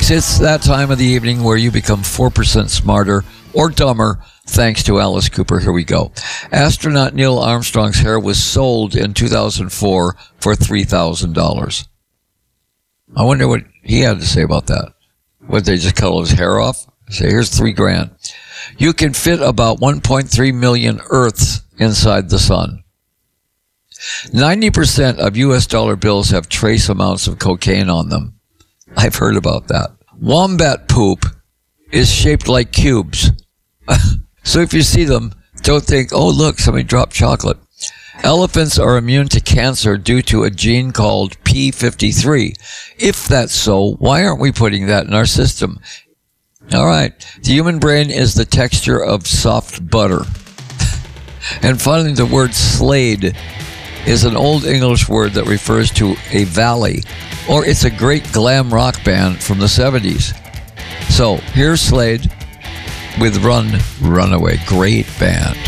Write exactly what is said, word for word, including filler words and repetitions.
Folks, it's that time of the evening where you become four percent smarter or dumber thanks to Alice Cooper. Here we go. Astronaut Neil Armstrong's hair was sold in two thousand four for three thousand dollars. I wonder what he had to say about that. Would they just cut all his hair off? Say, here's three grand. You can fit about one point three million Earths inside the sun. ninety percent of U S dollar bills have trace amounts of cocaine on them. I've heard about that. Wombat poop is shaped like cubes. So if you see them, don't think, oh, look, somebody dropped chocolate. Elephants are immune to cancer due to a gene called P fifty-three. If that's so, why aren't we putting that in our system? All right. The human brain is the texture of soft butter. And finally, the word Slade is an old English word that refers to a valley, or it's a great glam rock band from the seventies. So here's Slade with Run, Runaway. Great band.